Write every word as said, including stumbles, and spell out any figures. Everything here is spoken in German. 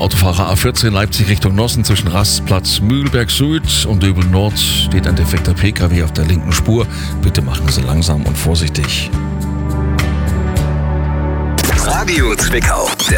Autofahrer A vierzehn Leipzig Richtung Nossen zwischen Rastplatz Mühlberg Süd und Döbel Nord steht ein defekter P K W auf der linken Spur. Bitte machen Sie langsam und vorsichtig. Radio Zwickau.